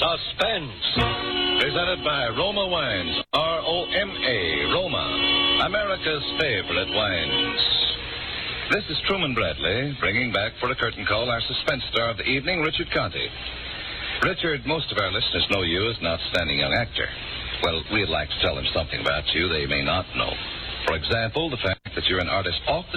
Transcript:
Suspense. Presented by Roma Wines. R-O-M-A, Roma. America's favorite wines. This is Truman Bradley, bringing back for a curtain call our suspense star of the evening, Richard Conte. Richard, most of our listeners know you as an outstanding young actor. Well, we'd like to tell them something about you they may not know. For example, the fact that you're an artist off the